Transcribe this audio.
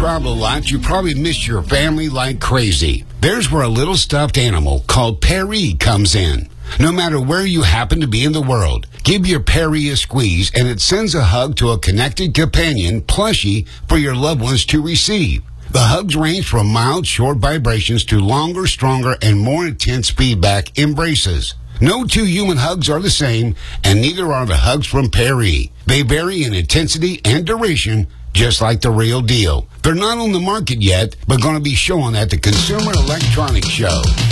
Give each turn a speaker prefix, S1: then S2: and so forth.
S1: travel a lot, you probably miss your family like crazy. There's where a little stuffed animal called Perry comes in. No matter where you happen to be in the world, give your Perry a squeeze and it sends a hug to a connected companion plushie for your loved ones to receive. The hugs range from mild, short vibrations to longer, stronger, and more intense feedback embraces. No two human hugs are the same, and neither are the hugs from Perry. They vary in intensity and duration, just like the real deal. They're not on the market yet, but going to be shown at the Consumer Electronics Show.